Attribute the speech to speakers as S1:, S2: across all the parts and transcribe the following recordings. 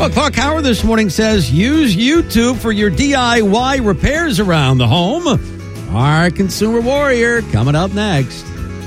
S1: Well, Clark Howard this morning says use YouTube for your DIY repairs around the home. Our consumer warrior coming up next.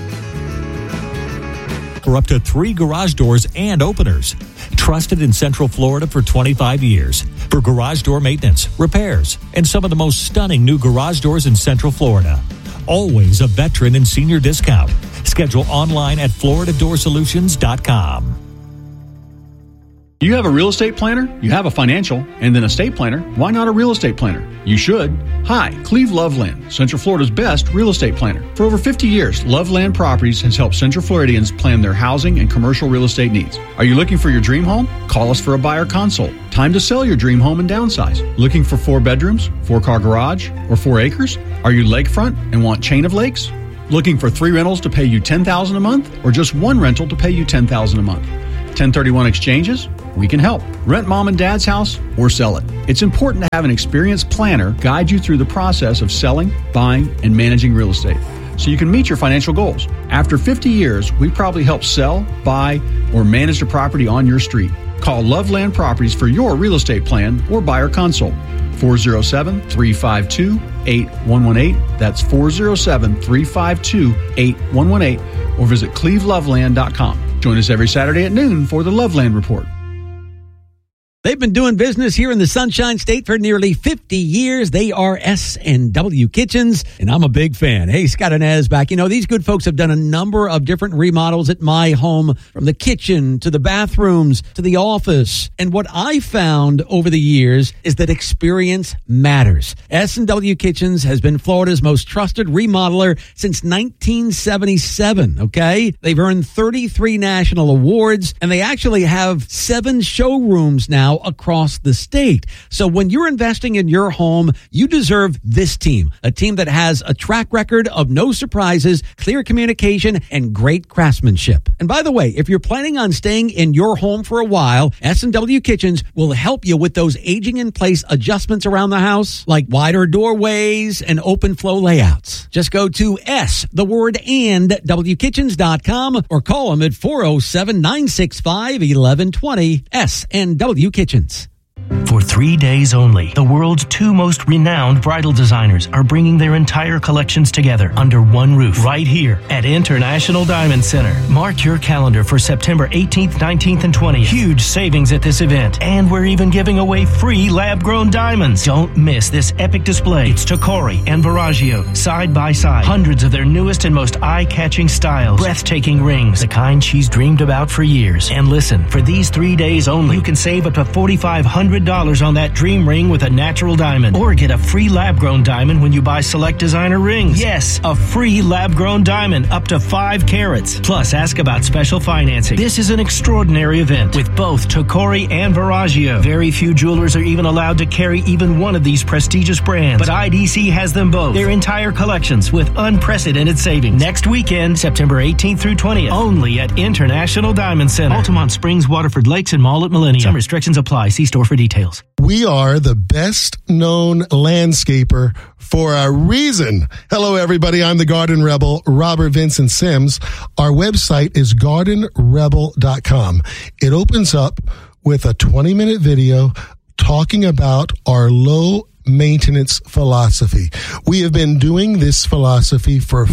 S2: For up to 3 garage doors and openers. Trusted in Central Florida for 25 years. For garage door maintenance, repairs, and some of the most stunning new garage doors in Central Florida. Always a veteran and senior discount. Schedule online at FloridaDoorSolutions.com.
S3: You have a real estate planner, you have a financial, and then a estate planner. Why not a real estate planner? You should. Hi, Cleve Loveland, Central Florida's best real estate planner. For over 50 years, Loveland Properties has helped Central Floridians plan their housing and commercial real estate needs. Are you looking for your dream home? Call us for a buyer consult. Time to sell your dream home and downsize. Looking for 4 bedrooms, 4-car garage, or 4 acres? Are you lakefront and want chain of lakes? Looking for 3 rentals to pay you $10,000 a month, or just 1 rental to pay you $10,000 a month? 1031 exchanges? We can help. Rent mom and dad's house or sell it. It's important to have an experienced planner guide you through the process of selling, buying, and managing real estate so you can meet your financial goals. After 50 years, we probably help sell, buy, or manage the property on your street. Call Loveland Properties for your real estate plan or buyer consult. 407-352-8118. That's 407-352-8118. Or visit cleveloveland.com. Join us every Saturday at noon for the Loveland Report.
S1: They've been doing business here in the Sunshine State for nearly 50 years. They are S&W Kitchens, and I'm a big fan. Hey, Scott and Ez back. You know, these good folks have done a number of different remodels at my home, from the kitchen to the bathrooms to the office. And what I found over the years is that experience matters. S&W Kitchens has been Florida's most trusted remodeler since 1977, okay? They've earned 33 national awards, and they actually have 7 showrooms now across the state. So when you're investing in your home, you deserve this team, a team that has a track record of no surprises, clear communication, and great craftsmanship. And by the way, if you're planning on staying in your home for a while, S&W Kitchens will help you with those aging in place adjustments around the house, like wider doorways and open flow layouts. Just go to WKitchens.com or call them at 407-965-1120. S&W Kitchens.
S4: For 3 days only, the world's 2 most renowned bridal designers are bringing their entire collections together under one roof right here at International Diamond Center. Mark your calendar for September 18th, 19th, and 20th. Huge savings at this event, and we're even giving away free lab-grown diamonds. Don't miss this epic display. It's Tocori and Verragio side by side. Hundreds of their newest and most eye-catching styles. Breathtaking rings, the kind she's dreamed about for years. And listen, for these 3 days only, you can save up to $4,500 on that dream ring with a natural diamond, or get a free lab-grown diamond when you buy select designer rings. Yes, a free lab-grown diamond up to 5 carats. Plus, ask about special financing. This is an extraordinary event with both Tocori and Verragio. Very few jewelers are even allowed to carry even one of these prestigious brands, but IDC has them both. Their entire collections with unprecedented savings. Next weekend, September 18th through 20th, only at International Diamond Center, Altamont Springs, Waterford Lakes, and Mall at Millennium. Some restrictions apply. See store for details.
S5: We are the best known landscaper for a reason. Hello, everybody. I'm the Garden Rebel, Robert Vincent Sims. Our website is gardenrebel.com. It opens up with a 20-minute video talking about our low maintenance philosophy. We have been doing this philosophy for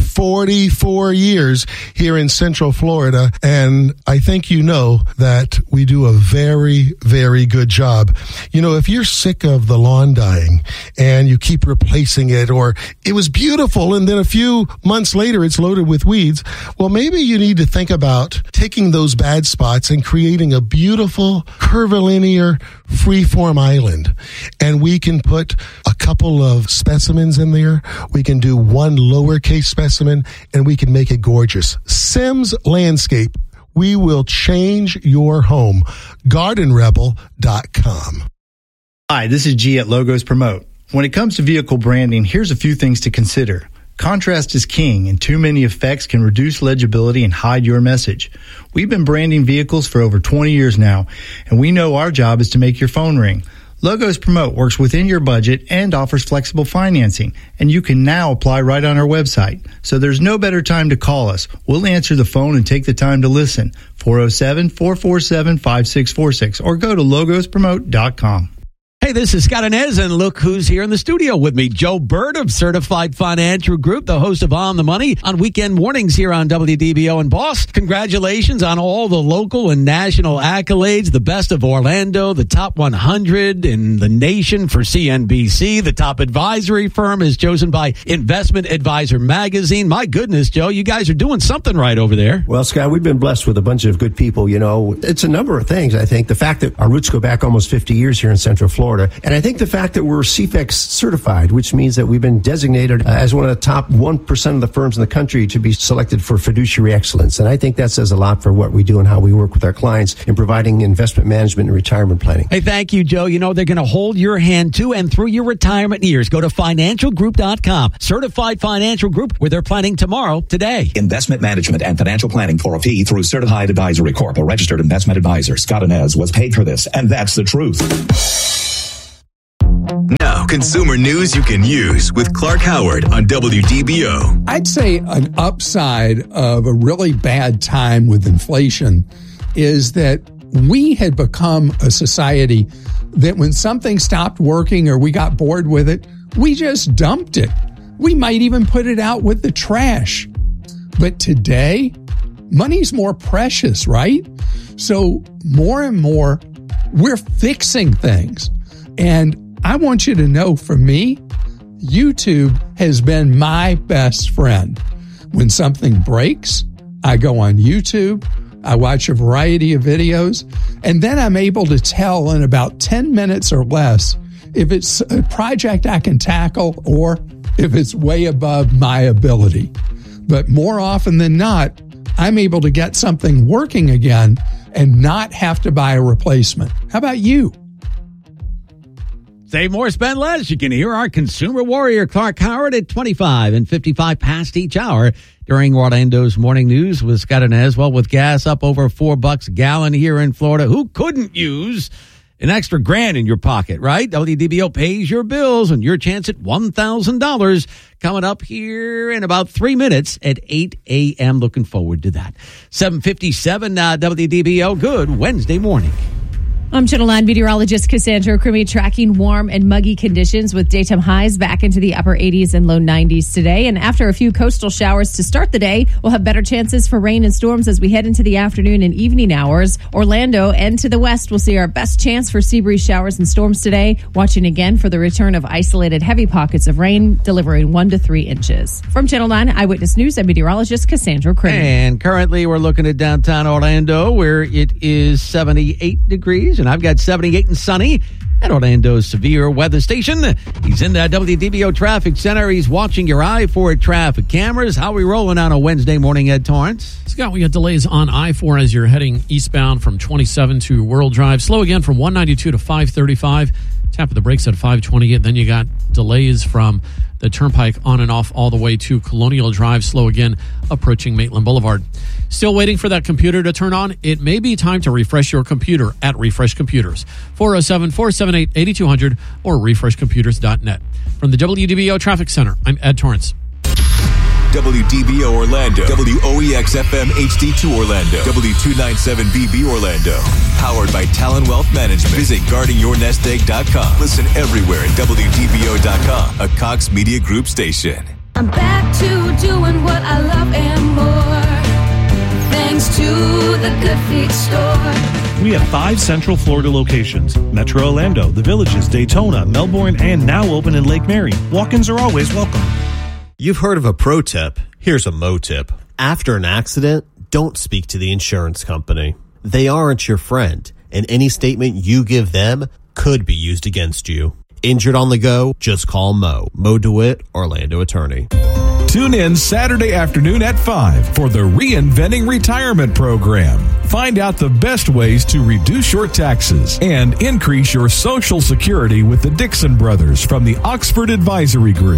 S5: 44 years here in Central Florida, and I think you know that we do a very, very good job. You know, if you're sick of the lawn dying and you keep replacing it, or it was beautiful and then a few months later it's loaded with weeds, well, maybe you need to think about taking those bad spots and creating a beautiful curvilinear freeform island. And we can put a couple of specimens in there. We can do one lowercase specimen, and we can make it gorgeous. Sims Landscape. We will change your home. GardenRebel.com.
S6: Hi, this is G at Logos Promote. When it comes to vehicle branding, here's a few things to consider. Contrast is king, and too many effects can reduce legibility and hide your message. We've been branding vehicles for over 20 years now, and we know our job is to make your phone ring. Logos Promote works within your budget and offers flexible financing, and you can now apply right on our website. So there's no better time to call us. We'll answer the phone and take the time to listen. 407-447-5646 or go to logospromote.com.
S1: Hey, this is Scott Inez, and look who's here in the studio with me. Joe Bird of Certified Financial Group, the host of On the Money on weekend mornings here on WDBO. And boss, congratulations on all the local and national accolades. The best of Orlando, the top 100 in the nation for CNBC. The top advisory firm is chosen by Investment Advisor Magazine. My goodness, Joe, you guys are doing something right over there.
S7: Well, Scott, we've been blessed with a bunch of good people. You know, it's a number of things, I think. The fact that our roots go back almost 50 years here in Central Florida. And I think the fact that we're CFEX certified, which means that we've been designated as one of the top 1% of the firms in the country to be selected for fiduciary excellence. And I think that says a lot for what we do and how we work with our clients in providing investment management and retirement planning.
S1: Hey, thank you, Joe. You know, they're going to hold your hand to and through your retirement years. Go to financialgroup.com. Certified Financial Group, where they're planning tomorrow, today.
S8: Investment management and financial planning for a fee through Certified Advisory Corp., a registered investment advisor. Scott Inez was paid for this, and that's the truth.
S9: Now, consumer news you can use with Clark Howard on WDBO.
S10: I'd say an upside of a really bad time with inflation is that we had become a society that when something stopped working or we got bored with it, we just dumped it. We might even put it out with the trash. But today, money's more precious, right? So more and more, we're fixing things. And I want you to know, for me, YouTube has been my best friend. When something breaks, I go on YouTube, I watch a variety of videos, and then I'm able to tell in about 10 minutes or less if it's a project I can tackle or if it's way above my ability. But more often than not, I'm able to get something working again and not have to buy a replacement. How about you?
S1: Save more, spend less. You can hear our consumer warrior, Clark Howard, at 25 and 55 past each hour during Orlando's morning news with Scott Inez. Well, with gas up over $4 a gallon here in Florida, who couldn't use an extra grand in your pocket, right? WDBO pays your bills, and your chance at $1,000 coming up here in about 3 minutes at 8 a.m. Looking forward to that. 7:57 WDBO. Good Wednesday morning.
S11: I'm Channel 9 meteorologist Cassandra Crimi, tracking warm and muggy conditions with daytime highs back into the upper 80s and low 90s today. And after a few coastal showers to start the day, we'll have better chances for rain and storms as we head into the afternoon and evening hours. Orlando and to the west will see our best chance for sea breeze showers and storms today. Watching again for the return of isolated heavy pockets of rain, delivering 1 to 3 inches. From Channel 9 Eyewitness News, I'm meteorologist Cassandra Crimi.
S1: And currently we're looking at downtown Orlando, where it is 78 degrees. And I've got 78 and sunny at Orlando's severe weather station. He's in the WDBO Traffic Center. He's watching your I-4 traffic cameras. How are we rolling on a Wednesday morning, Ed Torrance?
S12: Scott, we got delays on I-4 as you're heading eastbound from 27 to World Drive. Slow again from 192 to 535. Tap of the brakes at 528. Then you got delays from the Turnpike on and off all the way to Colonial Drive. Slow again approaching Maitland Boulevard. Still waiting for that computer to turn on? It may be time to refresh your computer at Refresh Computers. 407-478-8200 or refreshcomputers.net. From the WDBO Traffic Center, I'm Ed Torrance.
S9: WDBO Orlando, WOEX-FM HD2 Orlando, W297BB Orlando. Powered by Talon Wealth Management. Visit guardingyournestegg.com. Listen everywhere at WDBO.com, a Cox Media Group station.
S13: I'm back to doing what I love and more, thanks to the Good Feet store.
S14: We have 5 Central Florida locations: Metro Orlando, The Villages, Daytona, Melbourne, and now open in Lake Mary. Walk-ins are always welcome.
S15: You've heard of a pro tip. Here's a mo tip. After an accident, don't speak to the insurance company. They aren't your friend, and any statement you give them could be used against you. Injured on the go? Just call Mo. Mo DeWitt, Orlando attorney.
S16: Tune in Saturday afternoon at 5 for the Reinventing Retirement Program. Find out the best ways to reduce your taxes and increase your Social Security with the Dixon Brothers from the Oxford Advisory Group.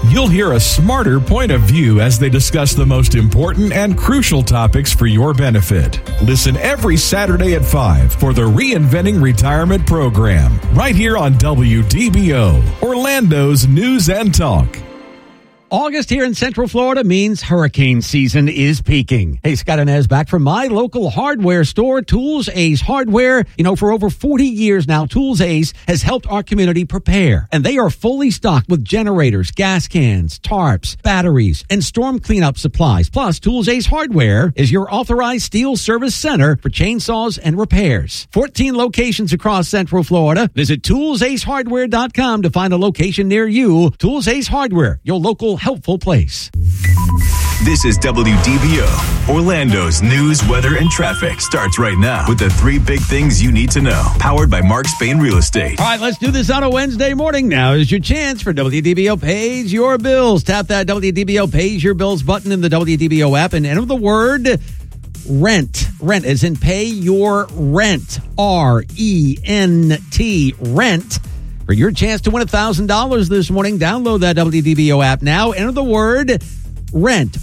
S16: You'll hear a smarter point of view as they discuss the most important and crucial topics for your benefit. Listen every Saturday at 5 for the Reinventing Retirement program, right here on WDBO, Orlando's News and Talk.
S1: August here in Central Florida means hurricane season is peaking. Hey, Scott Inez back from my local hardware store, Tools Ace Hardware. You know, for over 40 years now, Tools Ace has helped our community prepare. And they are fully stocked with generators, gas cans, tarps, batteries, and storm cleanup supplies. Plus, Tools Ace Hardware is your authorized steel service center for chainsaws and repairs. 14 locations across Central Florida. Visit toolsacehardware.com to find a location near you. Tools Ace Hardware, your local helpful place.
S9: This is WDBO. Orlando's news, weather, and traffic starts right now with the 3 big things you need to know. Powered by Mark Spain Real Estate.
S1: All right, let's do this on a Wednesday morning. Now is your chance for WDBO Pays Your Bills. Tap that WDBO Pays Your Bills button in the WDBO app and enter the word rent. Rent as in pay your rent. R-E-N-T. Rent. For your chance to win $1,000 this morning, download that WDBO app now. Enter the word rent,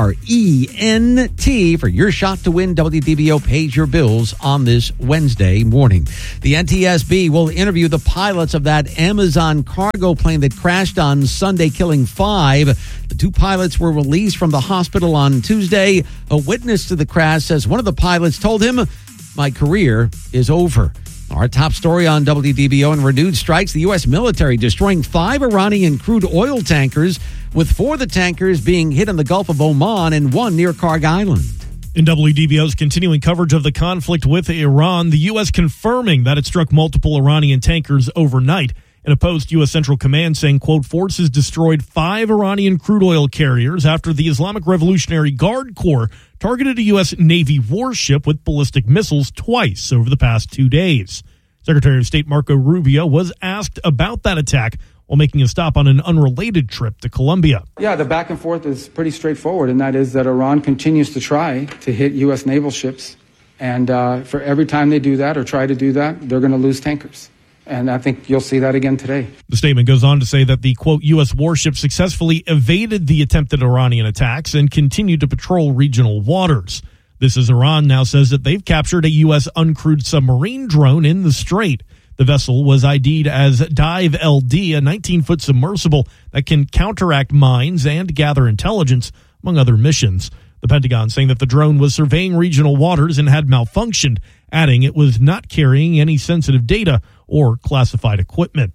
S1: R-E-N-T, for your shot to win WDBO Pays Your Bills on this Wednesday morning. The NTSB will interview the pilots of that Amazon cargo plane that crashed on Sunday, killing 5. The 2 pilots were released from the hospital on Tuesday. A witness to the crash says one of the pilots told him, "My career is over." Our top story on WDBO and renewed strikes. The U.S. military destroying 5 Iranian crude oil tankers, with 4 of the tankers being hit in the Gulf of Oman and 1 near Karg Island.
S14: In WDBO's continuing coverage of the conflict with Iran, the U.S. confirming that it struck multiple Iranian tankers overnight. In a post, U.S. Central Command saying, quote, forces destroyed 5 Iranian crude oil carriers after the Islamic Revolutionary Guard Corps targeted a U.S. Navy warship with ballistic missiles twice over the past 2 days. Secretary of State Marco Rubio was asked about that attack while making a stop on an unrelated trip to Colombia.
S17: Yeah, the back and forth is pretty straightforward, and that is that Iran continues to try to hit U.S. naval ships. And for every time they do that or try to do that, they're going to lose tankers. And I think you'll see that again today.
S14: The statement goes on to say that the, quote, U.S. warship successfully evaded the attempted Iranian attacks and continued to patrol regional waters. This is Iran now says that they've captured a U.S. uncrewed submarine drone in the Strait. The vessel was ID'd as Dive LD, a 19-foot submersible that can counteract mines and gather intelligence, among other missions. The Pentagon saying that the drone was surveying regional waters and had malfunctioned, adding it was not carrying any sensitive data or classified equipment.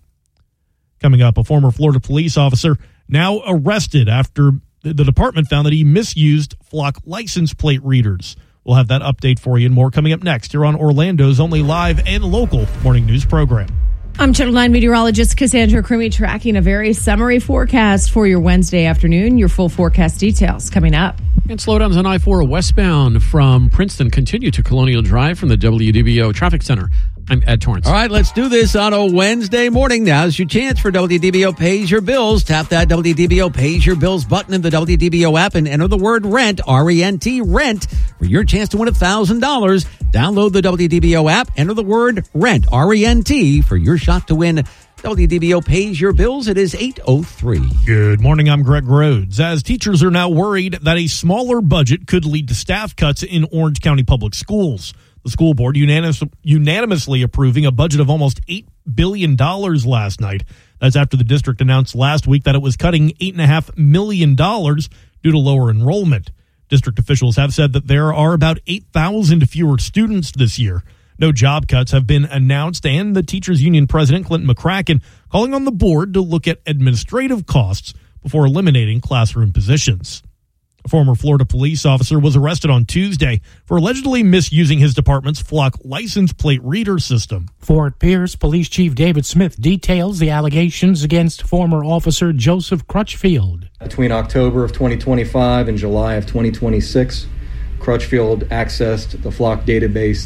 S14: Coming up, a former Florida police officer now arrested after the department found that he misused flock license plate readers. We'll have that update for you and more coming up next here on Orlando's only live and local morning news program.
S11: I'm Channel 9 meteorologist Cassandra Crumey, tracking a very summary forecast for your Wednesday afternoon. Your full forecast details coming up.
S12: And slowdowns on I-4 westbound from Princeton continue to Colonial Drive from the WDBO Traffic Center. I'm Ed Torrance.
S1: All right, let's do this on a Wednesday morning. Now's your chance for WDBO Pays Your Bills. Tap that WDBO Pays Your Bills button in the WDBO app and enter the word rent, R-E-N-T, rent, for your chance to win $1,000. Download the WDBO app, enter the word rent, R-E-N-T, for your shot to win WDBO Pays Your Bills. It is 8:03.
S14: Good morning, I'm Greg Rhodes. As teachers are now worried that a smaller budget could lead to staff cuts in Orange County Public Schools. The school board unanimously approving a budget of almost $8 billion last night. That's after the district announced last week that it was cutting $8.5 million due to lower enrollment. District officials have said that there are about 8,000 fewer students this year. No job cuts have been announced, and the teachers union president, Clinton McCracken, calling on the board to look at administrative costs before eliminating classroom positions. A former Florida police officer was arrested on Tuesday for allegedly misusing his department's flock license plate reader system.
S18: Fort Pierce Police Chief David Smith details the allegations against former officer Joseph Crutchfield.
S19: Between October of 2025 and July of 2026, Crutchfield accessed the flock database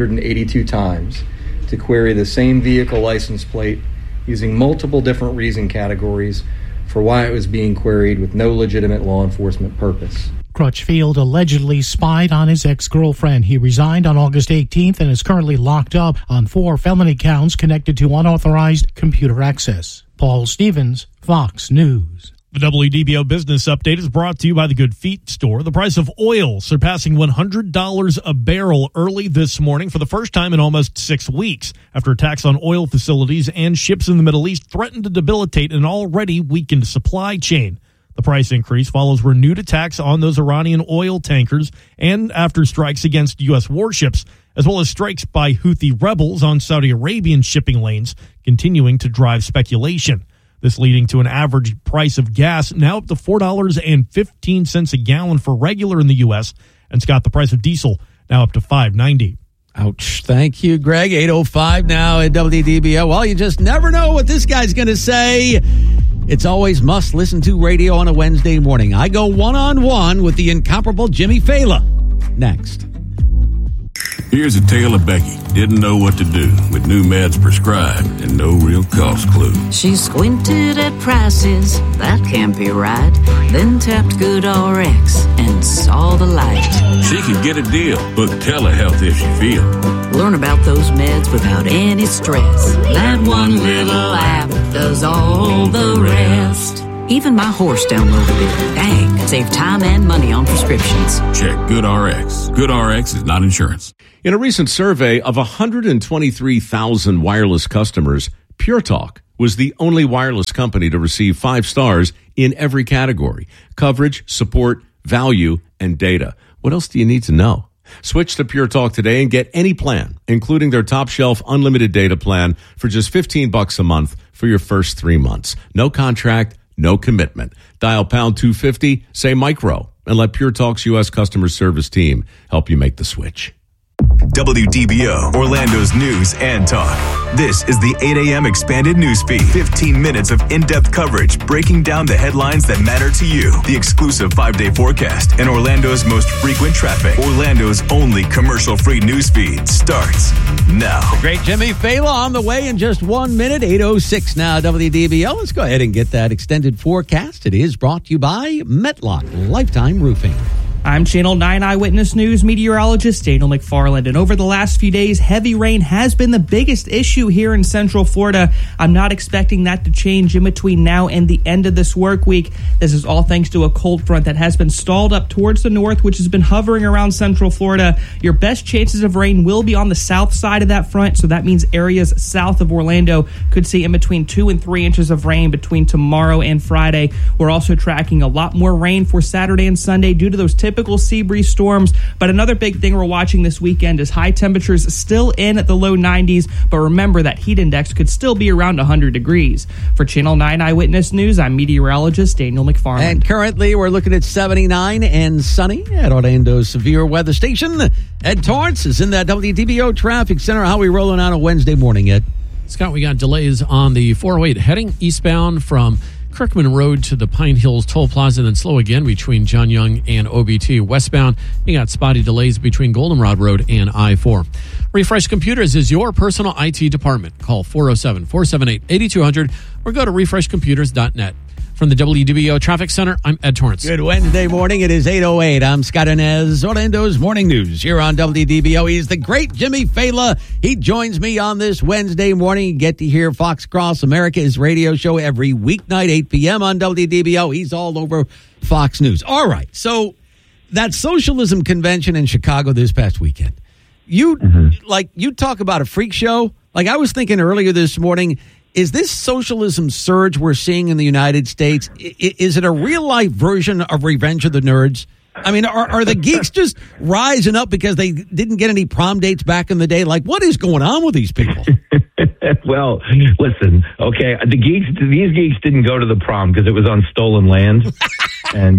S19: 382 times to query the same vehicle license plate using multiple different reason categories for why it was being queried with no legitimate law enforcement purpose.
S18: Crutchfield allegedly spied on his ex-girlfriend. He resigned on August 18th and is currently locked up on 4 felony counts connected to unauthorized computer access. Paul Stevens, Fox News.
S14: The WDBO Business Update is brought to you by the Good Feet Store. The price of oil surpassing $100 a barrel early this morning for the first time in almost 6 weeks after attacks on oil facilities and ships in the Middle East threatened to debilitate an already weakened supply chain. The price increase follows renewed attacks on those Iranian oil tankers and after strikes against U.S. warships, as well as strikes by Houthi rebels on Saudi Arabian shipping lanes, continuing to drive speculation. This leading to an average price of gas now up to $4.15 a gallon for regular in the U.S. And Scott, the price of diesel now up to $5.90.
S1: Ouch. Thank you, Greg. 8:05 now at WDBO. Well, you just never know what this guy's going to say. It's always must listen to radio on a Wednesday morning. I go one-on-one with the incomparable Jimmy Fela. Next.
S20: Here's a tale of Becky. Didn't know what to do with new meds prescribed and no real cost clue.
S21: She squinted at prices, that can't be right. Then tapped GoodRx and saw the light.
S20: She could get a deal. Book telehealth if she feel.
S21: Learn about those meds without any stress. That one little app does all the rest. Even my horse downloaded it. Dang, save time and money on prescriptions.
S20: Check GoodRx. GoodRx is not insurance.
S22: In a recent survey of 123,000 wireless customers, Pure Talk was the only wireless company to receive 5 stars in every category: coverage, support, value, and data. What else do you need to know? Switch to Pure Talk today and get any plan, including their top shelf unlimited data plan for just $15 a month for your first 3 months. No contract, no commitment. Dial pound 250, say micro, and let Pure Talk's U.S. customer service team help you make the switch.
S9: WDBO, Orlando's news and talk. This is the 8 a.m. expanded news feed. 15 minutes of in-depth coverage breaking down the headlines that matter to you. The exclusive 5-day forecast and Orlando's most frequent traffic. Orlando's only commercial-free news feed starts now.
S1: The great Jimmy Fela on the way in just 1 minute. 8:06 now, WDBO. Let's go ahead and get that extended forecast. It is brought to you by Metlock Lifetime Roofing.
S23: I'm Channel 9 Eyewitness News meteorologist Daniel McFarland, and over the last few days, heavy rain has been the biggest issue here in Central Florida. I'm not expecting that to change in between now and the end of this work week. This is all thanks to a cold front that has been stalled up towards the north, which has been hovering around Central Florida. Your best chances of rain will be on the south side of that front, so that means areas south of Orlando could see in between 2 and 3 inches of rain between tomorrow and Friday. We're also tracking a lot more rain for Saturday and Sunday due to those typical sea breeze storms. But another big thing we're watching this weekend is high temperatures still in at the low 90s. But remember that heat index could still be around 100 degrees. For Channel 9 Eyewitness News, I'm meteorologist Daniel McFarland.
S1: And currently we're looking at 79 and sunny at Orlando's severe weather station. Ed Torrance is in that WDBO traffic center. How are we rolling on a Wednesday morning, Ed?
S12: Scott, we got delays on the 408 heading eastbound from Kirkman Road to the Pine Hills Toll Plaza, and then slow again between John Young and OBT. Westbound, you got spotty delays between Goldenrod Road and I-4. Refresh Computers is your personal IT department. Call 407-478-8200 or go to refreshcomputers.net. From the WDBO Traffic Center, I'm Ed Torrance.
S1: Good Wednesday morning. It is 8:08. I'm Scott Inez, Orlando's Morning News here on WDBO. He's the great Jimmy Fela. He joins me on this Wednesday morning. You get to hear Fox Cross America, his radio show, every weeknight, 8 p.m. on WDBO. He's all over Fox News. All right. So that socialism convention in Chicago this past weekend, you talk about a freak show. Like I was thinking earlier this morning, is this socialism surge we're seeing in the United States, is it a real-life version of Revenge of the Nerds? I mean, are the geeks just rising up because they didn't get any prom dates back in the day? Like, what is going on with these people?
S24: Well, listen, okay, these geeks didn't go to the prom because it was on stolen land. And,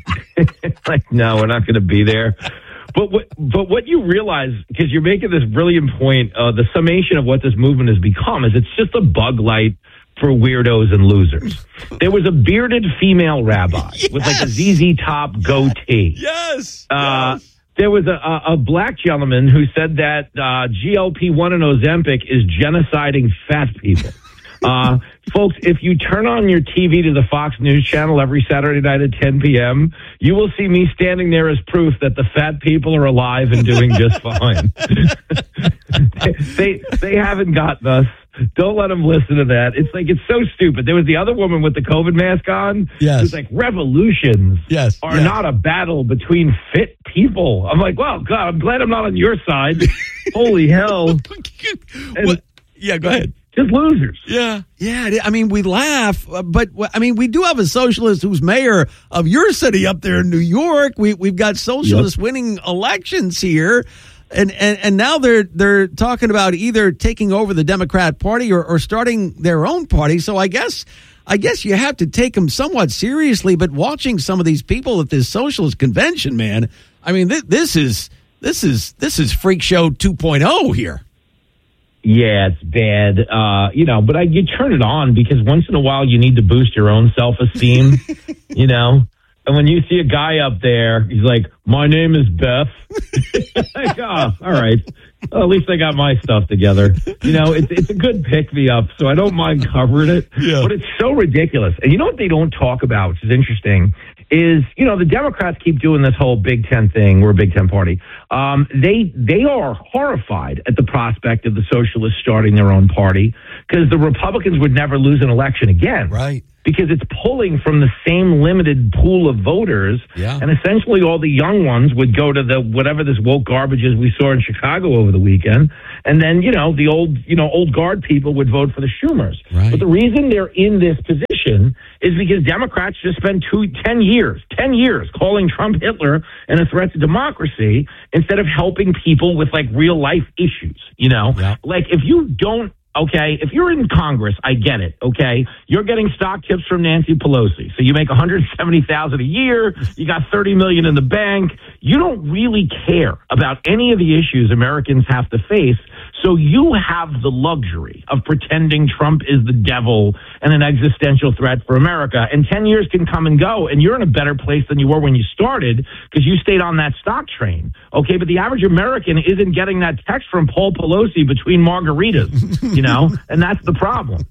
S24: like, no, we're not going to be there. But what you realize, because you're making this brilliant point, the summation of what this movement has become is it's just a bug light for weirdos and losers. There was a bearded female rabbi with like a ZZ Top goatee.
S1: Yes.
S24: There was a black gentleman who said that GLP-1 and Ozempic is genociding fat people. Folks, if you turn on your TV to the Fox News channel every Saturday night at 10 p.m., you will see me standing there as proof that the fat people are alive and doing just fine. They haven't gotten us. Don't let them listen to that. It's like, it's so stupid. There was the other woman with the COVID mask on.
S1: Yes.
S24: It was like, revolutions are not a battle between fit people. I'm like, well, God, I'm glad I'm not on your side. Holy hell.
S1: Yeah, go ahead.
S24: Just losers.
S1: Yeah. I mean, we laugh, but I mean, we do have a socialist who's mayor of your city up there in New York. We've got socialists winning elections here. And now they're talking about either taking over the Democrat Party or starting their own party. So I guess you have to take them somewhat seriously. But watching some of these people at this socialist convention, man, I mean, this is freak show 2.0 here.
S24: Yeah, it's bad. But you turn it on because once in a while you need to boost your own self-esteem, And when you see a guy up there, he's like, my name is Beth. Like, oh, all right. Well, at least I got my stuff together. It's a good pick-me-up, so I don't mind covering it. Yeah. But it's so ridiculous. And you know what they don't talk about, which is interesting, is, the Democrats keep doing this whole Big Ten thing. We're a Big Ten party. They are horrified at the prospect of the socialists starting their own party because the Republicans would never lose an election again.
S1: Right.
S24: Because it's pulling from the same limited pool of voters.
S1: Yeah.
S24: And essentially all the young ones would go to whatever this woke garbage is we saw in Chicago over the weekend. And then, the old guard people would vote for the Schumers.
S1: Right.
S24: But the reason they're in this position is because Democrats just spent 10 years calling Trump Hitler and a threat to democracy instead of helping people with like real life issues,
S1: Yeah.
S24: Like if you don't, okay, if you're in Congress, I get it, okay? You're getting stock tips from Nancy Pelosi. So you make $170,000 a year, you got $30 million in the bank. You don't really care about any of the issues Americans have to face. So you have the luxury of pretending Trump is the devil and an existential threat for America. And 10 years can come and go, and you're in a better place than you were when you started because you stayed on that stock train. Okay, but the average American isn't getting that text from Paul Pelosi between margaritas, and that's the problem.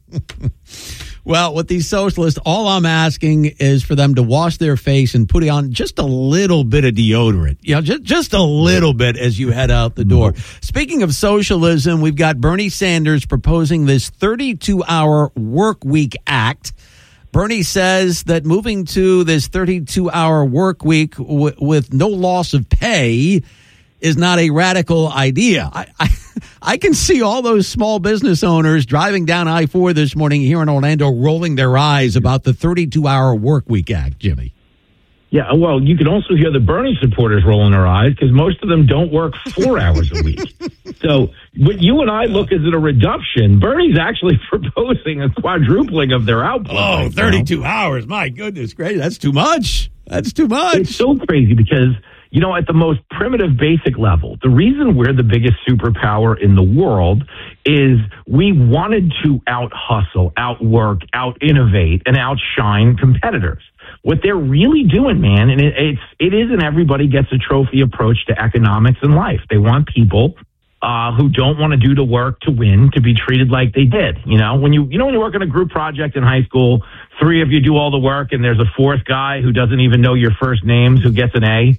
S1: Well, with these socialists, all I'm asking is for them to wash their face and put on just a little bit of deodorant. Just a little bit as you head out the door. Speaking of socialism, we've got Bernie Sanders proposing this 32-hour work week act. Bernie says that moving to this 32-hour work week with no loss of pay is not a radical idea. I can see all those small business owners driving down I-4 this morning here in Orlando rolling their eyes about the 32-hour work week act, Jimmy.
S24: Yeah, well, you can also hear the Bernie supporters rolling their eyes because most of them don't work 4 hours a week. So when you and I look at a reduction, Bernie's actually proposing a quadrupling of their output.
S1: Oh, 32 hours. My goodness gracious. That's too much. That's too much.
S24: It's so crazy because, at the most primitive basic level, the reason we're the biggest superpower in the world is we wanted to out-hustle, outwork, out-innovate, and outshine competitors. What they're really doing, man, and it isn't everybody gets a trophy approach to economics and life. They want people who don't want to do the work to win to be treated like they did. When you work on a group project in high school, 3 of you do all the work and there's a 4th guy who doesn't even know your first names who gets an A.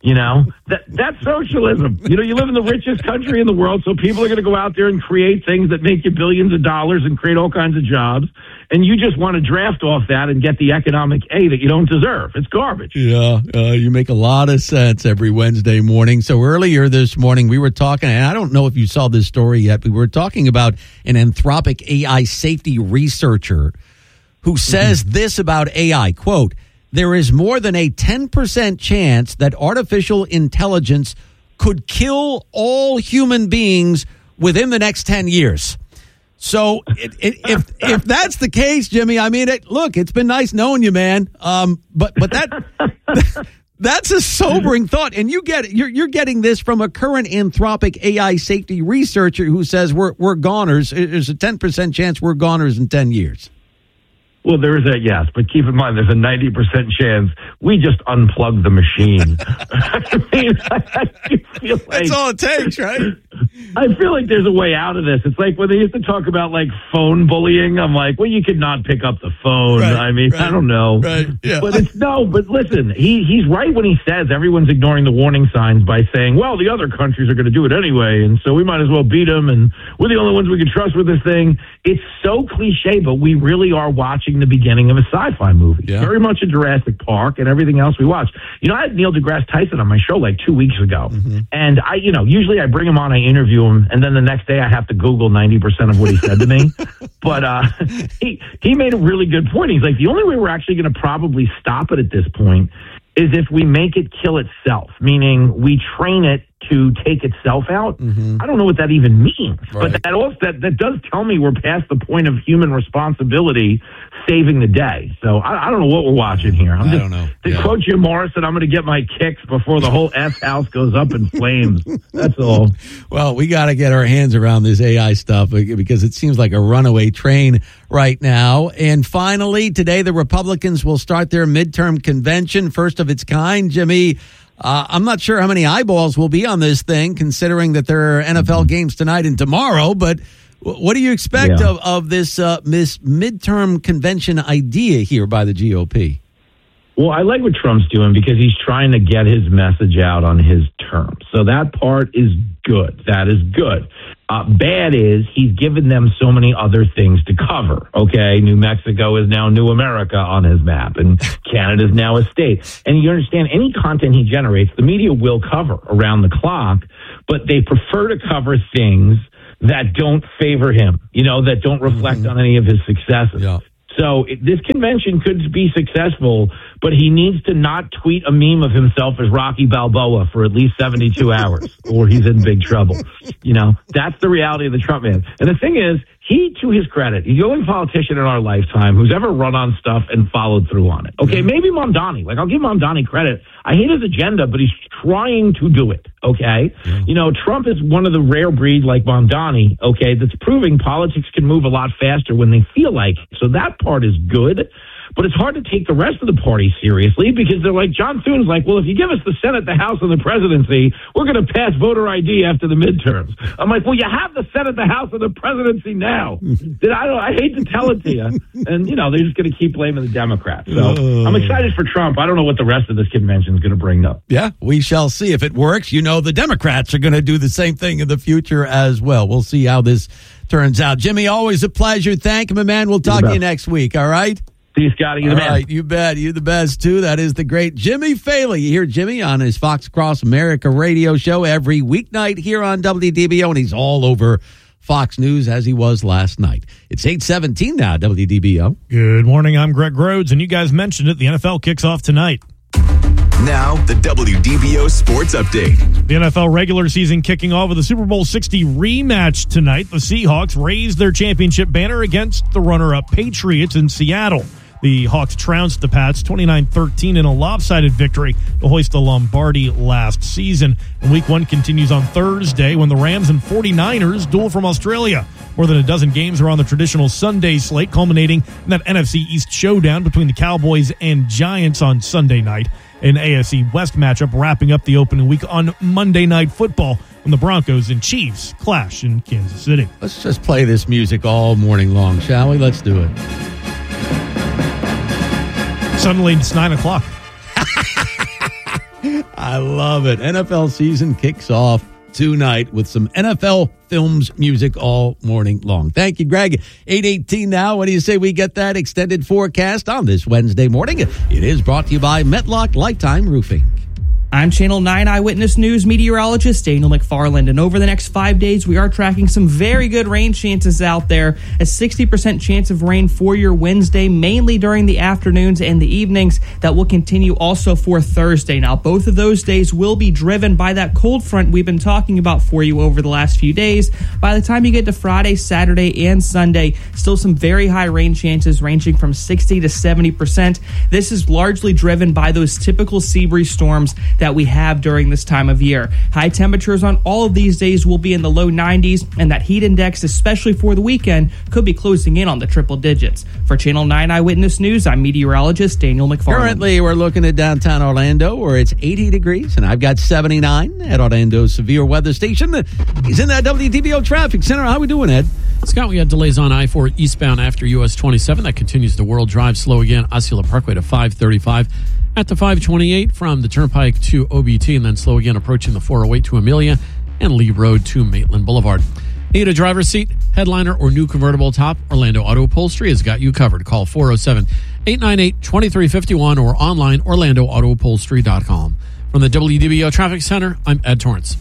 S24: That's socialism. You live in the richest country in the world, so people are going to go out there and create things that make you billions of dollars and create all kinds of jobs. And you just want to draft off that and get the economic A that you don't deserve. It's garbage.
S1: Yeah, you make a lot of sense every Wednesday morning. So earlier this morning, we were talking, and I don't know if you saw this story yet, but we were talking about an Anthropic AI safety researcher who says this about AI, quote, there is more than a 10% chance that artificial intelligence could kill all human beings within the next 10 years. So if that's the case, Jimmy, I mean, it's been nice knowing you, man. But that's a sobering thought. And you're getting this from a current Anthropic AI safety researcher who says we're goners. There's a 10% chance we're goners in 10 years.
S24: Well, there is that, yes, but keep in mind there's a 90% chance we just unplug the machine. I mean, I feel like
S1: that's all it takes, right?
S24: I feel like there's a way out of this. It's like when they used to talk about like phone bullying. I'm like, well, you could not pick up the phone.
S1: Right,
S24: I mean,
S1: right,
S24: I don't know.
S1: Right, yeah.
S24: But but listen, he's right when he says everyone's ignoring the warning signs by saying, well, the other countries are going to do it anyway, and so we might as well beat them, and we're the only ones we can trust with this thing. It's so cliche, but we really are watching the beginning of a sci-fi movie.
S1: Yeah.
S24: Very much a Jurassic Park and everything else we watch. I had Neil deGrasse Tyson on my show like 2 weeks ago, and I, usually I bring him on, I interview him, and then the next day I have to Google 90% of what he said to me. But he made a really good point. He's like, the only way we're actually going to probably stop it at this point is if we make it kill itself, meaning we train it to take itself out. I don't know what that even means,
S1: Right.
S24: but that does tell me we're past the point of human responsibility saving the day. So I don't know what we're watching here.
S1: I don't know.
S24: To quote Jim Morrison, I'm going to get my kicks before the whole S house goes up in flames. That's all.
S1: Well, we got to get our hands around this AI stuff because it seems like a runaway train right now. And finally, today the Republicans will start their midterm convention, first of its kind. Jimmy, I'm not sure how many eyeballs will be on this thing, considering that there are NFL games tonight and tomorrow. But what do you expect of this midterm convention idea here by the GOP?
S24: Well, I like what Trump's doing because he's trying to get his message out on his terms. So that part is good. That is good. Bad is he's given them so many other things to cover. Okay, New Mexico is now New America on his map, and Canada's now a state. And you understand, any content he generates, the media will cover around the clock, but they prefer to cover things that don't favor him, that don't reflect on any of his successes.
S1: Yeah.
S24: So this convention could be successful, but he needs to not tweet a meme of himself as Rocky Balboa for at least 72 hours, or he's in big trouble. That's the reality of the Trump man. And the thing is, he, to his credit, he's the only politician in our lifetime who's ever run on stuff and followed through on it. Okay, maybe Mamdani. I'll give Mamdani credit. I hate his agenda, but he's trying to do it. Okay? Yeah. Trump is one of the rare breed like Mamdani, okay, that's proving politics can move a lot faster when they feel like it. So that part is good. But it's hard to take the rest of the party seriously because they're like, John Thune's like, well, if you give us the Senate, the House, and the presidency, we're going to pass voter ID after the midterms. I'm like, well, you have the Senate, the House, and the presidency now. I hate to tell it to you. And, they're just going to keep blaming the Democrats. So I'm excited for Trump. I don't know what the rest of this convention is going to bring up.
S1: Yeah, we shall see. If it works, the Democrats are going to do the same thing in the future as well. We'll see how this turns out. Jimmy, always a pleasure. Thank you, my man. We'll talk to you next week. All right?
S24: See you, Scotty. You're the man.
S1: All right, you bet. You're the best, too. That is the great Jimmy Failla. You hear Jimmy on his Fox Across America radio show every weeknight here on WDBO, and he's all over Fox News as he was last night. It's 8:17 now, WDBO.
S14: Good morning. I'm Greg Rhodes, and you guys mentioned it. The NFL kicks off tonight.
S9: Now, the WDBO Sports Update.
S14: The NFL regular season kicking off with a Super Bowl 60 rematch tonight. The Seahawks raised their championship banner against the runner-up Patriots in Seattle. The Hawks trounced the Pats 29-13 in a lopsided victory to hoist the Lombardi last season. And Week 1 continues on Thursday when the Rams and 49ers duel from Australia. More than a dozen games are on the traditional Sunday slate, culminating in that NFC East showdown between the Cowboys and Giants on Sunday night. An AFC West matchup wrapping up the opening week on Monday Night Football when the Broncos and Chiefs clash in Kansas City.
S1: Let's just play this music all morning long, shall we? Let's do it.
S14: Suddenly it's 9 o'clock.
S1: I love it. NFL season kicks off tonight with some NFL Films music all morning long. Thank you, Greg. 8:18 now. What do you say we get that extended forecast on this Wednesday morning? It is brought to you by Metlock Lifetime Roofing.
S23: I'm Channel 9 Eyewitness News meteorologist Daniel McFarland, and over the next 5 days, we are tracking some very good rain chances out there. A 60% chance of rain for your Wednesday, mainly during the afternoons and the evenings. That will continue also for Thursday. Now, both of those days will be driven by that cold front we've been talking about for you over the last few days. By the time you get to Friday, Saturday, and Sunday, still some very high rain chances ranging from 60 to 70%. This is largely driven by those typical sea breeze storms that we have during this time of year. High temperatures on all of these days will be in the low 90s, and that heat index, especially for the weekend, could be closing in on the triple digits. For Channel 9 Eyewitness News, I'm meteorologist Daniel McFarland.
S1: Currently, we're looking at downtown Orlando, where it's 80 degrees, and I've got 79 at Orlando's severe weather station. He's in that WDBO traffic center. How we doing, Ed?
S12: Scott, we had delays on I-4 eastbound after US 27. That continues to World Drive. Slow again, Osceola Parkway to 535. At the 528 from the Turnpike to OBT, and then slow again approaching the 408 to Amelia and Lee Road to Maitland Boulevard. Need a driver's seat, headliner, or new convertible top? Orlando Auto Upholstery has got you covered. Call 407-898-2351 or online orlandoautoupholstery.com. From the WDBO Traffic Center, I'm Ed Torrance.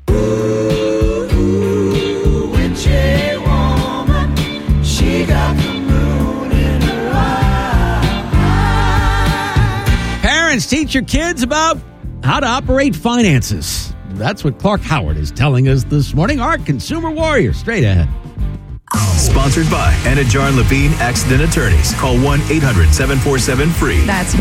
S1: Parents, teach your kids about how to operate finances. That's what Clark Howard is telling us this morning. Our consumer warrior. Straight ahead.
S9: Sponsored by Anajar and Levine Accident Attorneys. Call 1-800-747-FREE.
S2: That's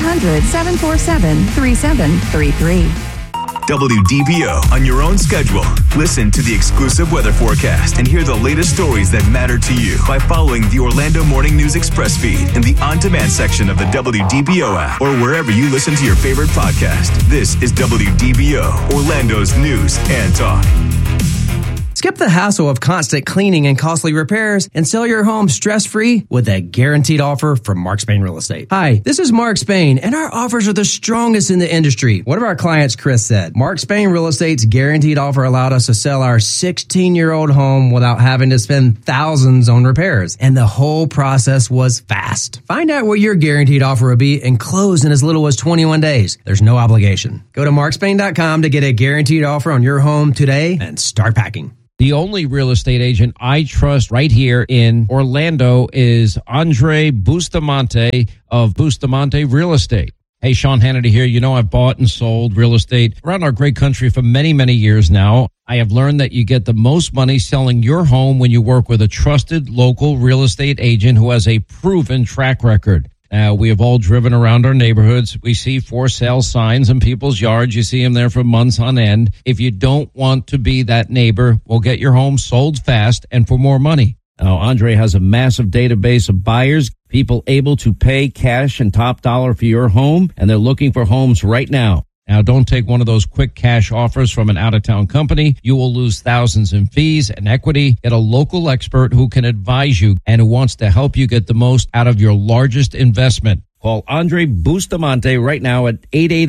S2: 1-800-747-3733.
S9: WDBO on your own schedule. Listen to the exclusive weather forecast and hear the latest stories that matter to you by following the Orlando Morning News Express feed in the on-demand section of the WDBO app or wherever you listen to your favorite podcast. This is WDBO, Orlando's news and talk.
S3: Skip the hassle of constant cleaning and costly repairs and sell your home stress-free with a guaranteed offer from Mark Spain Real Estate. Hi, this is Mark Spain, and our offers are the strongest in the industry. One of our clients, Chris, said, Mark Spain Real Estate's guaranteed offer allowed us to sell our 16-year-old home without having to spend thousands on repairs, and the whole process was fast. Find out what your guaranteed offer will be and close in as little as 21 days. There's no obligation. Go to markspain.com to get a guaranteed offer on your home today and start packing.
S4: The only real estate agent I trust right here in Orlando is Andre Bustamante of Bustamante Real Estate. Hey, Sean Hannity here. You know, I've bought and sold real estate around our great country for many, many years now. I have learned that you get the most money selling your home when you work with a trusted local real estate agent who has a proven track record. We have all driven around our neighborhoods. We see for sale signs in people's yards. You see them there for months on end. If you don't want to be that neighbor, we'll get your home sold fast and for more money. Now, Andre has a massive database of buyers, people able to pay cash and top dollar for your home, and they're looking for homes right now. Now, don't take one of those quick cash offers from an out-of-town company. You will lose thousands in fees and equity. Get a local expert who can advise you and who wants to help you get the most out of your largest investment. Call Andre Bustamante right now at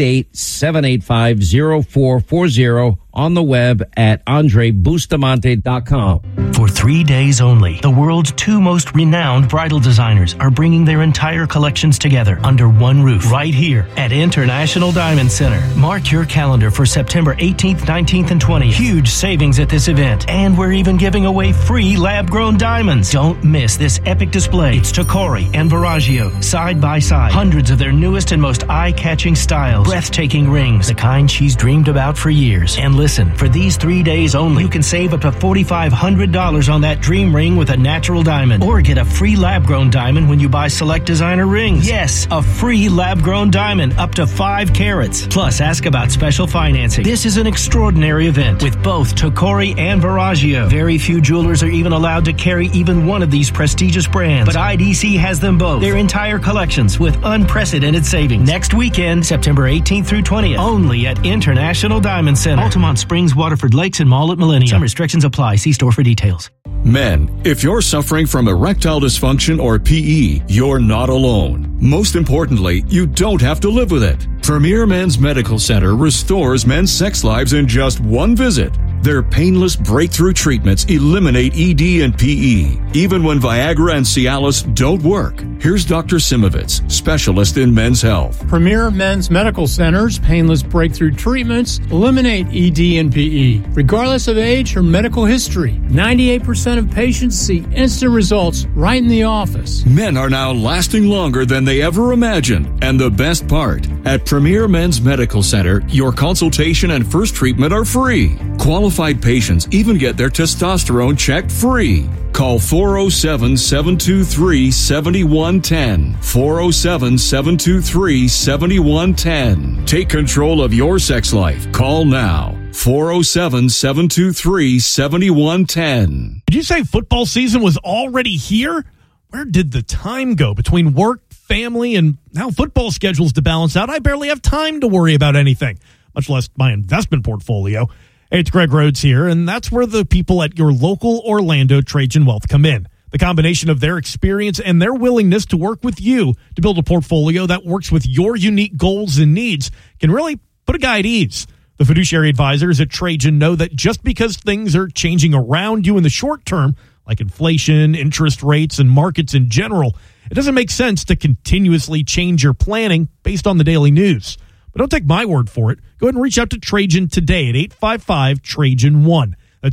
S4: 888-785-0440 on the web at andrebustamante.com.
S5: For 3 days only, the world's two most renowned bridal designers are bringing their entire collections together under one roof right here at International Diamond Center. Mark your calendar for September 18th, 19th, and 20th. Huge savings at this event, and we're even giving away free lab-grown diamonds. Don't miss this epic display. It's Tacori and Verragio side by side. Hundreds of their newest and most eye-catching styles. Breathtaking rings, the kind she's dreamed about for years. And listen, for these 3 days only, you can save up to $4,500 on that dream ring with a natural diamond. Or get a free lab-grown diamond when you buy select designer rings. Yes, a free lab-grown diamond up to 5 carats. Plus, ask about special financing. This is an extraordinary event with both Tacori and Verragio. Very few jewelers are even allowed to carry even one of these prestigious brands. But IDC has them both. Their entire collections with unprecedented savings. Next weekend, September 18th through 20th. Only at International Diamond Center. Altamont Springs, Waterford Lakes, and Mall at Millennium. Some restrictions apply. See store for details.
S16: Men, if you're suffering from erectile dysfunction or PE, you're not alone. Most importantly, you don't have to live with it. Premier Men's Medical Center restores men's sex lives in just one visit. Their painless breakthrough treatments eliminate ED and PE, even when Viagra and Cialis don't work. Here's Dr. Simovitz, specialist in men's health.
S25: Premier Men's Medical Center's painless breakthrough treatments eliminate ED and PE, regardless of age or medical history. 98% of patients see instant results right in the office.
S16: Men are now lasting longer than they ever imagined. And the best part, at Premier Men's Medical Center, your consultation and first treatment are free. Qualified patients even get their testosterone checked free. Call 407-723-7110. 407-723-7110. Take control of your sex life. Call now. 407-723-7110.
S14: Did you say football season was already here? Where did the time go between work, family, and now football schedules to balance out? I barely have time to worry about anything, much less my investment portfolio. Hey, it's Greg Rhodes here, and that's where the people at your local Orlando Trajan Wealth come in. The combination of their experience and their willingness to work with you to build a portfolio that works with your unique goals and needs can really put a guy at ease. The fiduciary advisors at Trajan know that just because things are changing around you in the short term, like inflation, interest rates, and markets in general, it doesn't make sense to continuously change your planning based on the daily news. But don't take my word for it. Go ahead and reach out to Trajan today at 855-TRAJAN-1. That's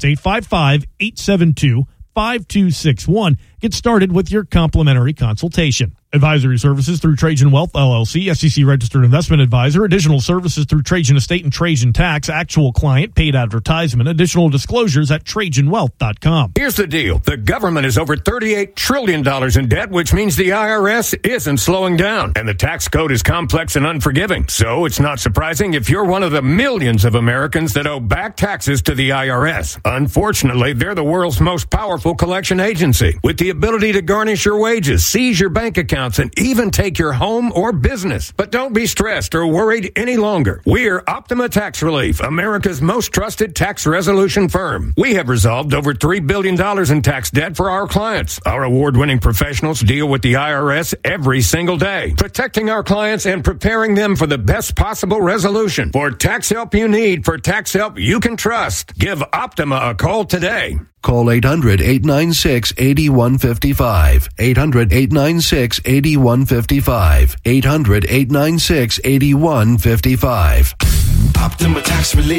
S14: 855-872-5261. Get started with your complimentary consultation. Advisory services through Trajan Wealth, LLC, SEC registered investment advisor. Additional services through Trajan Estate and Trajan Tax. Actual client, paid advertisement. Additional disclosures at TrajanWealth.com.
S2: Here's the deal. The government is over $38 trillion in debt, which means the IRS isn't slowing down. And the tax code is complex and unforgiving. So it's not surprising if you're one of the millions of Americans that owe back taxes to the IRS. Unfortunately, they're the world's most powerful collection agency, with the ability to garnish your wages, seize your bank accounts, and even take your home or business. But don't be stressed or worried any longer. We're Optima Tax Relief, America's most trusted tax resolution firm. We have resolved over $3 billion in tax debt for our clients. Our award-winning professionals deal with the IRS every single day, protecting our clients and preparing them for the best possible resolution. For tax help you need, for tax help you can trust, give Optima a call today.
S6: Call 800-896-8155. 800-896-8155. 800-896-8155.
S7: Optima Tax Relief.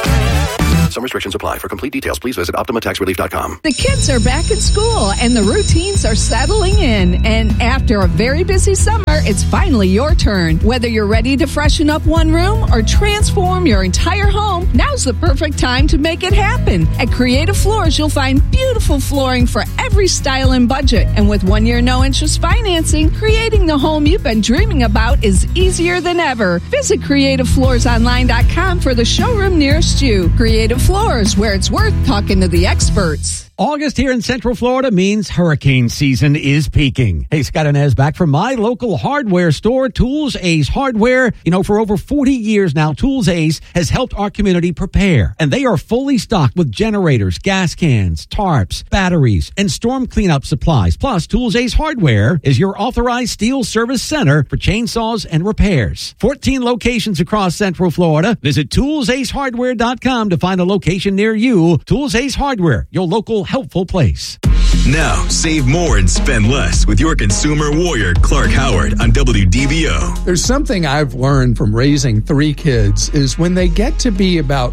S6: Some restrictions apply. For complete details, please visit OptimaTaxRelief.com.
S8: The kids are back at school and the routines are settling in. And after a very busy summer, it's finally your turn. Whether you're ready to freshen up one room or transform your entire home, now's the perfect time to make it happen. At Creative Floors, you'll find beautiful flooring for every style and budget. And with 1 year no-interest financing, creating the home you've been dreaming about is easier than ever. Visit CreativeFloorsOnline.com for the showroom nearest you. Creative Floors, where it's worth talking to the experts.
S1: August here in Central Florida means hurricane season is peaking. Hey, Scott Inez back from my local hardware store, Tools Ace Hardware. You know, for over 40 years now, Tools Ace has helped our community prepare. And they are fully stocked with generators, gas cans, tarps, batteries, and storm cleanup supplies. Plus, Tools Ace Hardware is your authorized steel service center for chainsaws and repairs. 14 locations across Central Florida. Visit ToolsAceHardware.com to find a location near you. Tools Ace Hardware, your local helpful place.
S9: Now, save more and spend less with your consumer warrior, Clark Howard, on WDBO.
S10: There's something I've learned from raising 3 kids is when they get to be about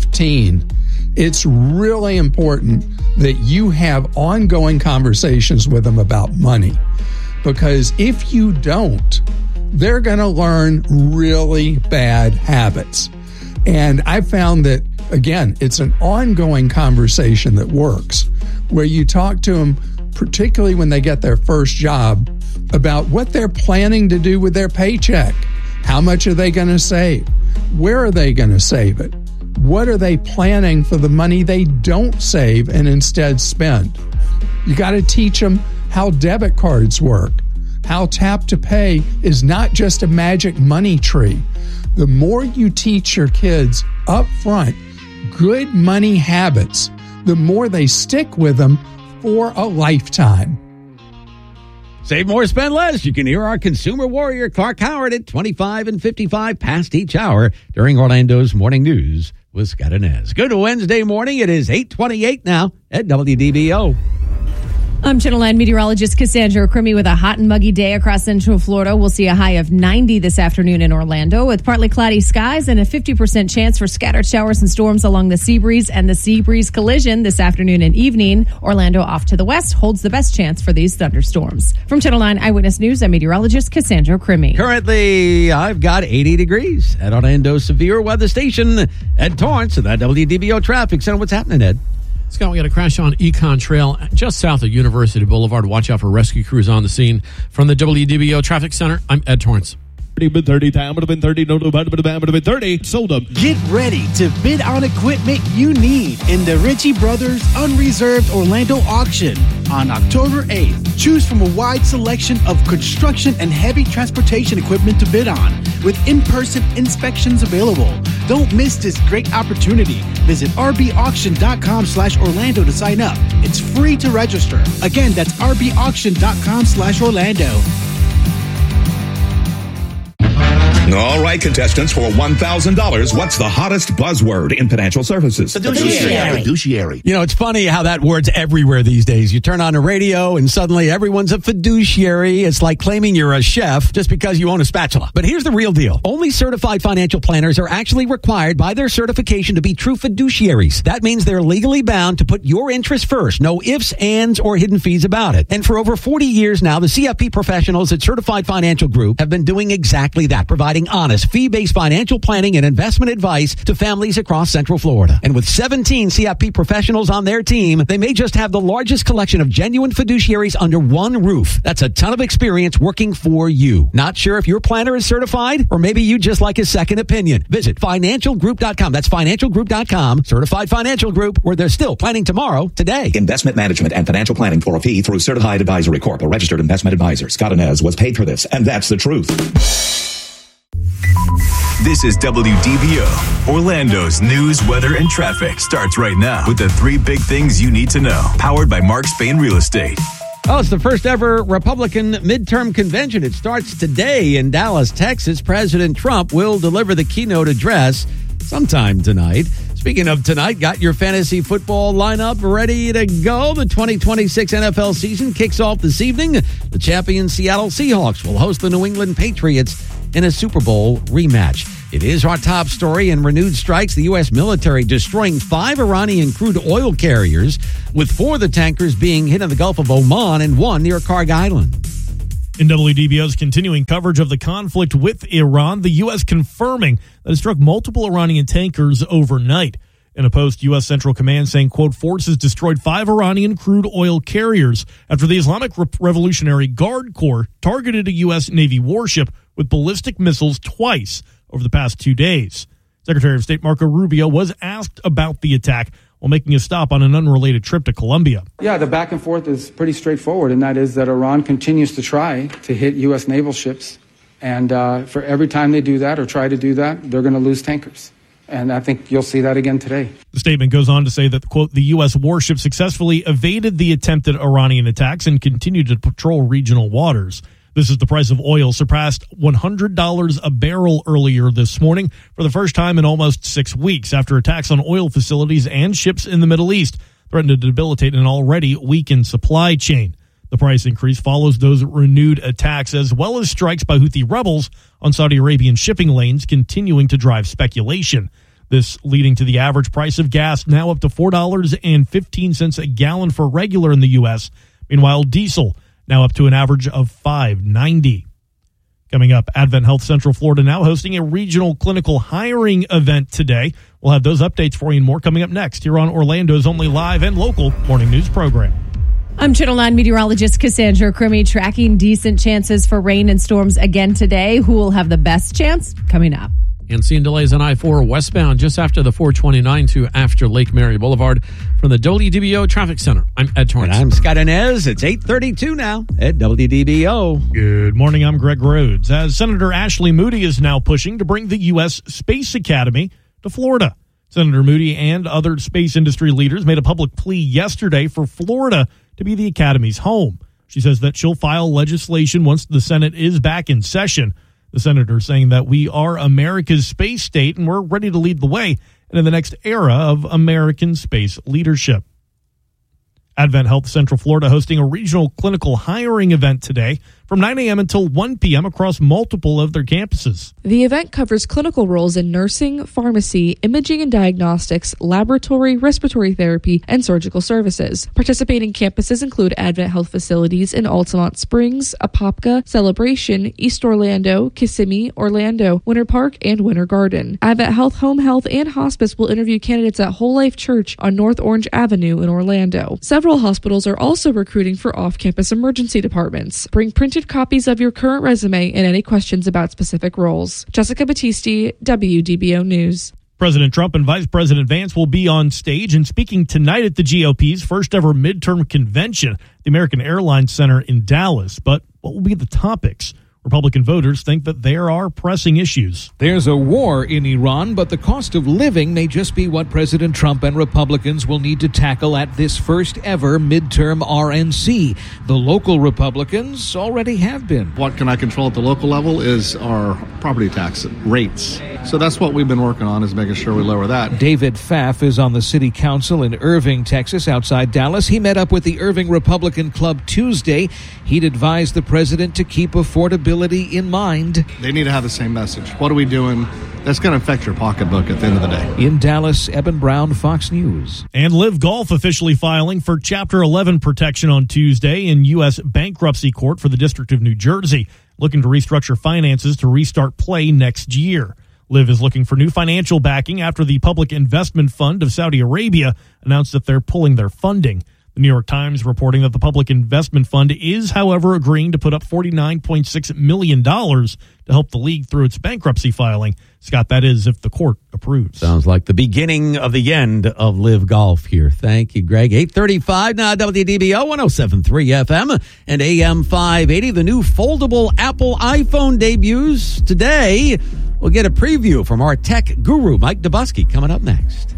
S10: 15, it's really important that you have ongoing conversations with them about money. Because if you don't, they're going to learn really bad habits. And I found that, again, it's an ongoing conversation that works, where you talk to them, particularly when they get their first job, about what they're planning to do with their paycheck. How much are they going to save? Where are they going to save it? What are they planning for the money they don't save and instead spend? You got to teach them how debit cards work, how tap to pay is not just a magic money tree. The more you teach your kids up front good money habits, the more they stick with them for a lifetime.
S1: Save more, spend less. You can hear our consumer warrior, Clark Howard, at 25 and 55 past each hour during Orlando's Morning News with Scott Inez. Good Wednesday morning. It is 8:28 now at WDBO.
S11: I'm Channel 9 meteorologist Cassandra Crimmy with a hot and muggy day across Central Florida. We'll see a high of 90 this afternoon in Orlando with partly cloudy skies and a 50% chance for scattered showers and storms along the sea breeze and the sea breeze collision this afternoon and evening. Orlando off to the west holds the best chance for these thunderstorms. From Channel 9 Eyewitness News, I'm meteorologist Cassandra Crimmy.
S1: Currently, I've got 80 degrees at Orlando's severe weather station. Ed Torrance at that WDBO Traffic Center. What's happening, Ed?
S12: Scott, we got a crash on Econ Trail just south of University Boulevard. Watch out for rescue crews on the scene. From the WDBO Traffic Center, I'm Ed Torrance.
S13: 30, time would have been 30, no, would have been 30, sold them.
S15: Get ready to bid on equipment you need in the Ritchie Brothers Unreserved Orlando Auction on October 8th. Choose from a wide selection of construction and heavy transportation equipment to bid on, with in-person inspections available. Don't miss this great opportunity. Visit rbauction.com/Orlando to sign up. It's free to register. Again, that's rbauction.com/Orlando.
S17: All right, contestants, for $1,000, what's the hottest buzzword in financial services?
S1: Fiduciary. You know, it's funny how that word's everywhere these days. You turn on the radio and suddenly everyone's a fiduciary. It's like claiming you're a chef just because you own a spatula. But here's the real deal. Only certified financial planners are actually required by their certification to be true fiduciaries. That means they're legally bound to put your interest first. No ifs, ands, or hidden fees about it. And for over 40 years now, the CFP professionals at Certified Financial Group have been doing exactly that, providing honest, fee-based financial planning and investment advice to families across Central Florida. And with 17 CFP professionals on their team, they may just have the largest collection of genuine fiduciaries under one roof. That's a ton of experience working for you. Not sure if your planner is certified, or maybe you just like a second opinion. Visit financialgroup.com. That's financialgroup.com. Certified Financial Group, where they're still planning tomorrow, today.
S17: Investment management and financial planning for a fee through Certified Advisory Corp., a registered investment advisor. Scott Inez was paid for this, and that's the truth.
S9: This is WDBO. Orlando's news, weather, and traffic starts right now with the 3 big things you need to know. Powered by Mark Spain Real Estate.
S1: Oh, it's the first ever Republican midterm convention. It starts today in Dallas, Texas. President Trump will deliver the keynote address sometime tonight. Speaking of tonight, got your fantasy football lineup ready to go. The 2026 NFL season kicks off this evening. The champion Seattle Seahawks will host the New England Patriots in a Super Bowl rematch. It is our top story in renewed strikes. The U.S. military destroying 5 Iranian crude oil carriers, with 4 of the tankers being hit in the Gulf of Oman and 1 near Karg Island.
S14: In WDBO's continuing coverage of the conflict with Iran, the U.S. confirming that it struck multiple Iranian tankers overnight. In a post, U.S. Central Command saying, quote, forces destroyed 5 Iranian crude oil carriers after the Islamic Revolutionary Guard Corps targeted a U.S. Navy warship with ballistic missiles twice over the past 2 days. Secretary of State Marco Rubio was asked about the attack while making a stop on an unrelated trip to Colombia.
S19: Yeah, the back and forth is pretty straightforward, and that is that Iran continues to try to hit U.S. naval ships. And for every time they do that or try to do that, they're going to lose tankers. And I think you'll see that again today.
S14: The statement goes on to say that, quote, the U.S. warship successfully evaded the attempted Iranian attacks and continued to patrol regional waters. This is the price of oil surpassed $100 a barrel earlier this morning for the first time in almost 6 weeks after attacks on oil facilities and ships in the Middle East threatened to debilitate an already weakened supply chain. The price increase follows those renewed attacks as well as strikes by Houthi rebels on Saudi Arabian shipping lanes, continuing to drive speculation. This leading to the average price of gas now up to $4.15 a gallon for regular in the U.S. Meanwhile, diesel now up to an average of $5.90. Coming up, Advent Health Central Florida now hosting a regional clinical hiring event today. We'll have those updates for you and more coming up next here on Orlando's only live and local morning news program.
S11: I'm Channel 9 meteorologist Cassandra Crimmy, tracking decent chances for rain and storms again today. Who will have the best chance? Coming up.
S12: And seeing delays on I-4 westbound just after the 429 to after Lake Mary Boulevard. From the WDBO Traffic Center, I'm Ed Torrance.
S1: And I'm Scott Inez. It's 8:32 now at WDBO.
S14: Good morning. I'm Greg Rhodes. As Senator Ashley Moody is now pushing to bring the U.S. Space Academy to Florida. Senator Moody and other space industry leaders made a public plea yesterday for Florida to be the Academy's home. She says that she'll file legislation once the Senate is back in session. The senator saying that we are America's space state and we're ready to lead the way into the next era of American space leadership. Advent Health Central Florida hosting a regional clinical hiring event today from 9 a.m. until 1 p.m. across multiple of their campuses.
S18: The event covers clinical roles in nursing, pharmacy, imaging and diagnostics, laboratory, respiratory therapy, and surgical services. Participating campuses include Advent Health facilities in Altamont Springs, Apopka, Celebration, East Orlando, Kissimmee, Orlando, Winter Park, and Winter Garden. Advent Health Home Health and Hospice will interview candidates at Whole Life Church on North Orange Avenue in Orlando. Several hospitals are also recruiting for off-campus emergency departments. Bring printed copies of your current resume and any questions about specific roles. Jessica Battisti, WDBO News.
S14: President Trump and Vice President Vance will be on stage and speaking tonight at the GOP's first ever midterm convention, the American Airlines Center in Dallas. But what will be the topics? Republican voters think that there are pressing issues.
S20: There's a war in Iran, but the cost of living may just be what President Trump and Republicans will need to tackle at this first ever midterm RNC. The local Republicans already have been.
S21: What can I control at the local level is our property tax rates. So that's what we've been working on, is making sure we lower that.
S20: David Pfaff is on the city council in Irving, Texas, outside Dallas. He met up with the Irving Republican Club Tuesday. He'd advised the president to keep affordability in mind.
S21: They need to have the same message. What are we doing that's going to affect your pocketbook at the end of the day?
S20: In Dallas, Eben Brown, Fox News.
S14: And Live Golf officially filing for Chapter 11 protection on Tuesday in U.S. bankruptcy court for the District of New Jersey, looking to restructure finances to restart play next year. Liv is looking for new financial backing after the Public Investment Fund of Saudi Arabia announced that they're pulling their funding. The New York Times reporting that the Public Investment Fund is, however, agreeing to put up $49.6 million to help the league through its bankruptcy filing. Scott, that is if the court approves.
S1: Sounds like the beginning of the end of Live Golf here. Thank you, Greg. 8:35 now, WDBO 107.3 FM and AM 580. The new foldable Apple iPhone debuts today. We'll get a preview from our tech guru, Mike Dubusky, coming up next.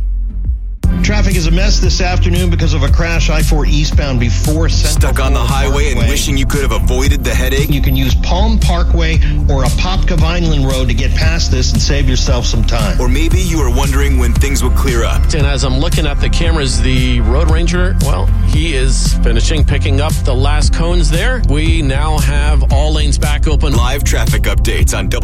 S22: Traffic is a mess this afternoon because of a crash I-4 eastbound before Central.
S9: Stuck on the highway and wishing you could have avoided the headache?
S22: You can use Palm Parkway or Apopka Vineland Road to get past this and save yourself some time.
S9: Or maybe you are wondering when things will clear up.
S24: And as I'm looking at the cameras, the Road Ranger, well, he is finishing picking up the last cones there. We now have all lanes back open.
S9: Live traffic updates on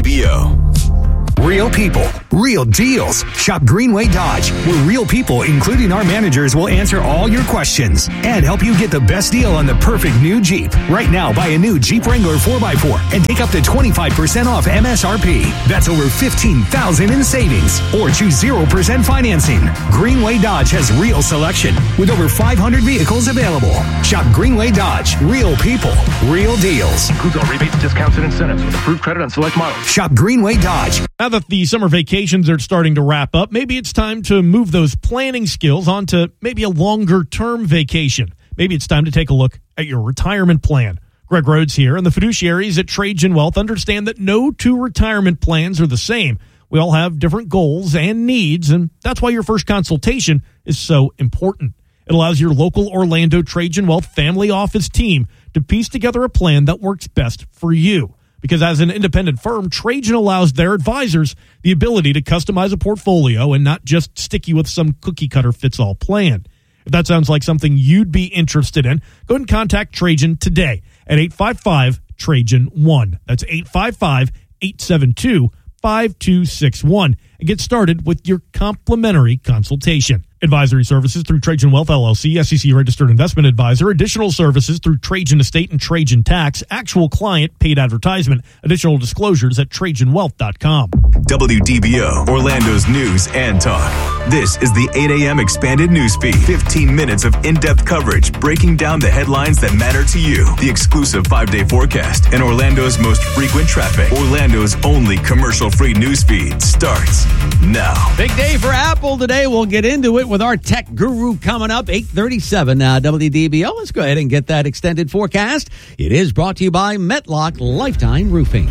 S9: WDBO.
S26: Real people, real deals. Shop Greenway Dodge, where real people, including our managers, will answer all your questions and help you get the best deal on the perfect new Jeep. Right now, buy a new Jeep Wrangler 4x4 and take up to 25% off MSRP. That's over $15,000 in savings. Or choose 0% financing. Greenway Dodge has real selection with over 500 vehicles available. Shop Greenway Dodge, real people, real deals.
S27: Includes all rebates, discounts, and incentives with approved credit on select models.
S26: Shop Greenway Dodge.
S14: Now that the summer vacations are starting to wrap up, maybe it's time to move those planning skills onto maybe a longer-term vacation. Maybe it's time to take a look at your retirement plan. Greg Rhodes here, and the fiduciaries at Trajan Wealth understand that no two retirement plans are the same. We all have different goals and needs, and that's why your first consultation is so important. It allows your local Orlando Trajan Wealth family office team to piece together a plan that works best for you. Because as an independent firm, Trajan allows their advisors the ability to customize a portfolio and not just stick you with some cookie-cutter-fits-all plan. If that sounds like something you'd be interested in, go ahead and contact Trajan today at 855-TRAJAN-1. That's 855-872-5261. And get started with your complimentary consultation. Advisory services through Trajan Wealth, LLC, SEC registered investment advisor. Additional services through Trajan Estate and Trajan Tax. Actual client paid advertisement. Additional disclosures at TrajanWealth.com.
S9: WDBO, Orlando's news and talk. This is the 8 a.m. expanded newsfeed. 15 minutes of in-depth coverage breaking down the headlines that matter to you. The exclusive 5-day forecast and Orlando's most frequent traffic. Orlando's only commercial-free newsfeed starts now.
S1: Big day for Apple today. We'll get into it with our tech guru coming up, 8:37 now, WDBO. Let's go ahead and get that extended forecast. It is brought to you by Metlock Lifetime Roofing.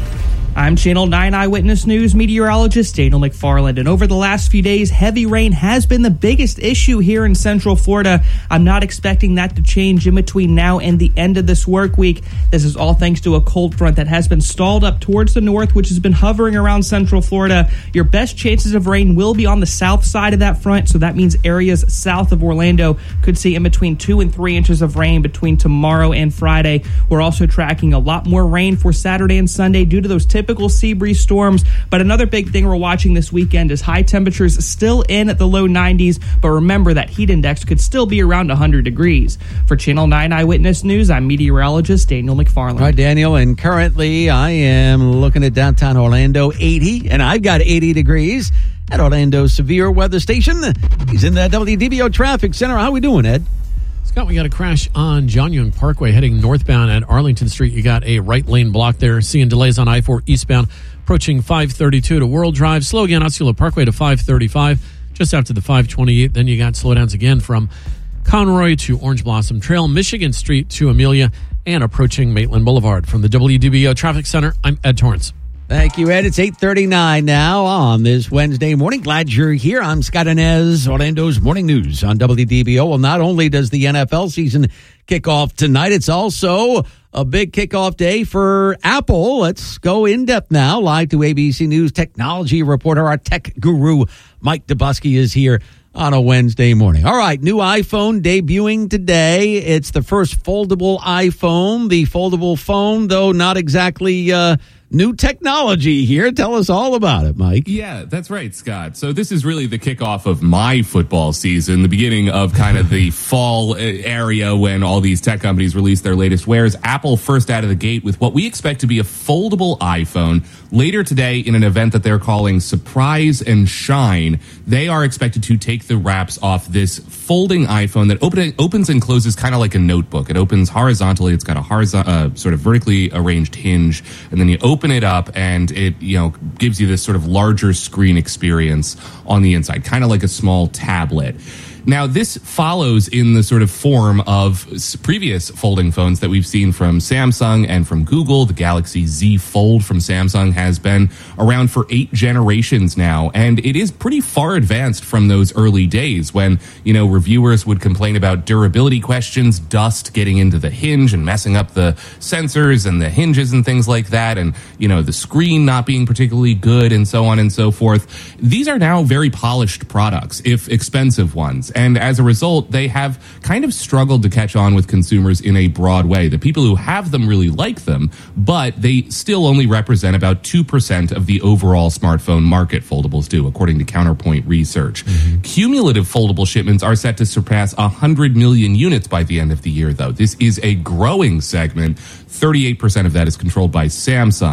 S2: I'm Channel 9 Eyewitness News meteorologist Daniel McFarland, and over the last few days, heavy rain has been the biggest issue here in Central Florida. I'm not expecting that to change in between now and the end of this work week. This is all thanks to a cold front that has been stalled up towards the north, which has been hovering around Central Florida. Your best chances of rain will be on the south side of that front, so that means areas south of Orlando could see in between 2 and 3 inches of rain between tomorrow and Friday. We're also tracking a lot more rain for Saturday and Sunday due to those typical sea breeze storms. But another big thing we're watching this weekend is high temperatures still in at the low 90s. But remember that heat index could still be around 100 degrees. For Channel 9 Eyewitness News, I'm meteorologist Daniel McFarland.
S1: All right, Daniel, and currently I am looking at downtown Orlando, 80, and I've got 80 degrees at Orlando's severe weather station. He's in the WDBO Traffic Center. How we doing, Ed?
S12: Scott, we got a crash on John Young Parkway heading northbound at Arlington Street. You got a right lane block there. Seeing delays on I-4 eastbound approaching 532 to World Drive. Slow again, Osceola Parkway to 535 just after the 528. Then you got slowdowns again from Conroy to Orange Blossom Trail, Michigan Street to Amelia, and approaching Maitland Boulevard. From the WDBO Traffic Center, I'm Ed Torrance.
S1: Thank you, Ed. It's 8:39 now on this Wednesday morning. Glad you're here. I'm Scott Inez, Orlando's Morning News on WDBO. Well, not only does the NFL season kick off tonight, it's also a big kickoff day for Apple. Let's go in-depth now. Live to ABC News technology reporter, our tech guru, Mike Dubusky, is here on a Wednesday morning. All right, new iPhone debuting today. It's the first foldable iPhone. The foldable phone, though not exactly new technology here. Tell us all about it, Mike.
S3: Yeah, that's right, Scott. So this is really the kickoff of my football season, the beginning of kind of the fall area when all these tech companies release their latest wares. Apple first out of the gate with what we expect to be a foldable iPhone. Later today, in an event that they're calling Surprise and Shine, they are expected to take the wraps off this folding iPhone that opens and closes kind of like a notebook. It opens horizontally. It's got a sort of vertically arranged hinge, and then you open it up and it, gives you this sort of larger screen experience on the inside, kind of like a small tablet. Now, this follows in the sort of form of previous folding phones that we've seen from Samsung and from Google. The Galaxy Z Fold from Samsung has been around for 8 generations now, and it is pretty far advanced from those early days when, reviewers would complain about durability questions, dust getting into the hinge and messing up the sensors and the hinges and things like that, and, the screen not being particularly good and so on and so forth. These are now very polished products, if expensive ones. And as a result, they have kind of struggled to catch on with consumers in a broad way. The people who have them really like them, but they still only represent about 2% of the overall smartphone market, foldables do, according to Counterpoint Research. Cumulative foldable shipments are set to surpass 100 million units by the end of the year, though. This is a growing segment. 38% of that is controlled by Samsung.